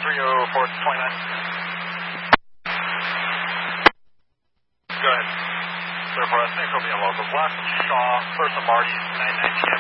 Go ahead. Therefore, I think it'll be a local. Black Shaw, first of Marty, 990